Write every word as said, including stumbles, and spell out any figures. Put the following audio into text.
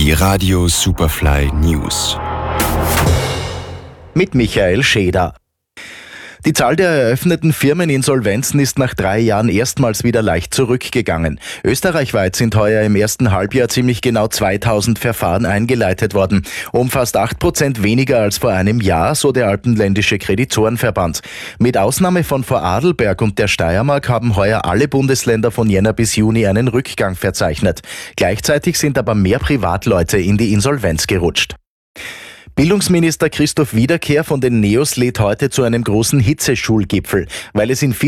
Die Radio Superfly News. Mit Michael Scheder. Die Zahl der eröffneten Firmeninsolvenzen ist nach drei Jahren erstmals wieder leicht zurückgegangen. Österreichweit sind heuer im ersten Halbjahr ziemlich genau zweitausend Verfahren eingeleitet worden. Um fast acht Prozent weniger als vor einem Jahr, so der Alpenländische Kreditorenverband. Mit Ausnahme von Vorarlberg und der Steiermark haben heuer alle Bundesländer von Jänner bis Juni einen Rückgang verzeichnet. Gleichzeitig sind aber mehr Privatleute in die Insolvenz gerutscht. Bildungsminister Christoph Wiederkehr von den NEOS lädt heute zu einem großen Hitzeschulgipfel, weil es in